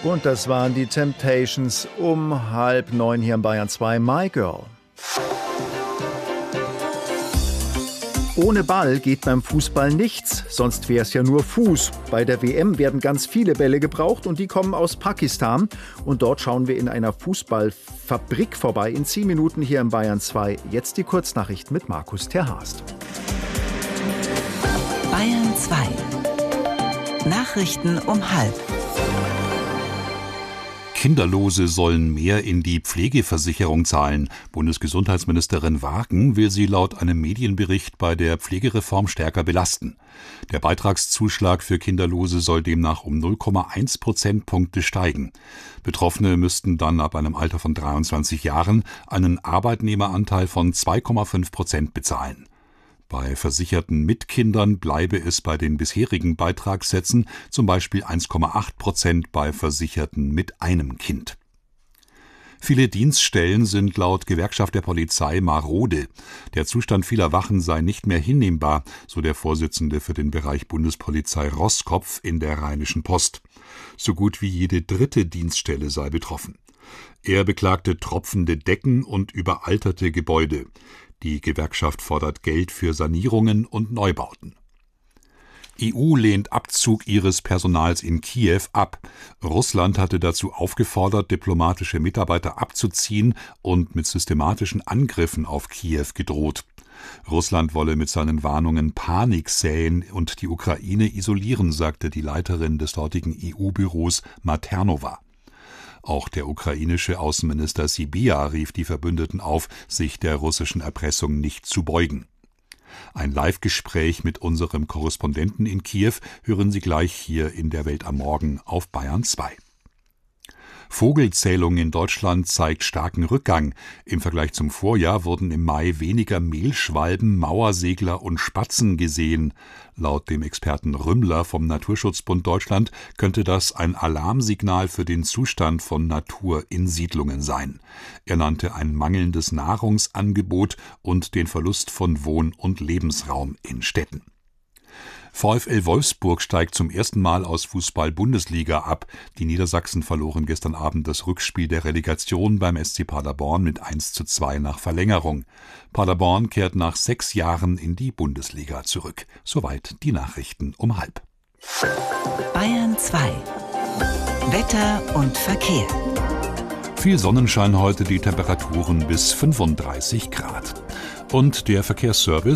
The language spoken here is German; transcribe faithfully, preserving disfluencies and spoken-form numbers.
Und das waren die Temptations um halb neun hier in Bayern zwei, My Girl. Ohne Ball geht beim Fußball nichts, sonst wäre es ja nur Fuß. Bei der W M werden ganz viele Bälle gebraucht und die kommen aus Pakistan. Und dort schauen wir in einer Fußballfabrik vorbei in zehn Minuten hier in Bayern zwei. Jetzt die Kurznachricht mit Markus Terhast. Bayern zwei. Nachrichten um halb. Kinderlose sollen mehr in die Pflegeversicherung zahlen. Bundesgesundheitsministerin Wagen will sie laut einem Medienbericht bei der Pflegereform stärker belasten. Der Beitragszuschlag für Kinderlose soll demnach um null Komma eins Prozentpunkte steigen. Betroffene müssten dann ab einem Alter von dreiundzwanzig Jahren einen Arbeitnehmeranteil von zwei Komma fünf Prozent bezahlen. Bei Versicherten mit Kindern bleibe es bei den bisherigen Beitragssätzen, zum Beispiel eins Komma acht Prozent bei Versicherten mit einem Kind. Viele Dienststellen sind laut Gewerkschaft der Polizei marode. Der Zustand vieler Wachen sei nicht mehr hinnehmbar, so der Vorsitzende für den Bereich Bundespolizei Roßkopf in der Rheinischen Post. So gut wie jede dritte Dienststelle sei betroffen. Er beklagte tropfende Decken und überalterte Gebäude. Die Gewerkschaft fordert Geld für Sanierungen und Neubauten. E U lehnt Abzug ihres Personals in Kiew ab. Russland hatte dazu aufgefordert, diplomatische Mitarbeiter abzuziehen und mit systematischen Angriffen auf Kiew gedroht. Russland wolle mit seinen Warnungen Panik säen und die Ukraine isolieren, sagte die Leiterin des dortigen E U-Büros Maternova. Auch der ukrainische Außenminister Sybiha rief die Verbündeten auf, sich der russischen Erpressung nicht zu beugen. Ein Live-Gespräch mit unserem Korrespondenten in Kiew hören Sie gleich hier in der Welt am Morgen auf Bayern zwei. Vogelzählung in Deutschland zeigt starken Rückgang. Im Vergleich zum Vorjahr wurden im Mai weniger Mehlschwalben, Mauersegler und Spatzen gesehen. Laut dem Experten Rümmler vom Naturschutzbund Deutschland könnte das ein Alarmsignal für den Zustand von Natur in Siedlungen sein. Er nannte ein mangelndes Nahrungsangebot und den Verlust von Wohn- und Lebensraum in Städten. VfL Wolfsburg steigt zum ersten Mal aus Fußball-Bundesliga ab. Die Niedersachsen verloren gestern Abend das Rückspiel der Relegation beim S C Paderborn mit eins zu zwei nach Verlängerung. Paderborn kehrt nach sechs Jahren in die Bundesliga zurück. Soweit die Nachrichten um halb. Bayern zwei. Wetter und Verkehr. Viel Sonnenschein heute, die Temperaturen bis fünfunddreißig Grad. Und der Verkehrsservice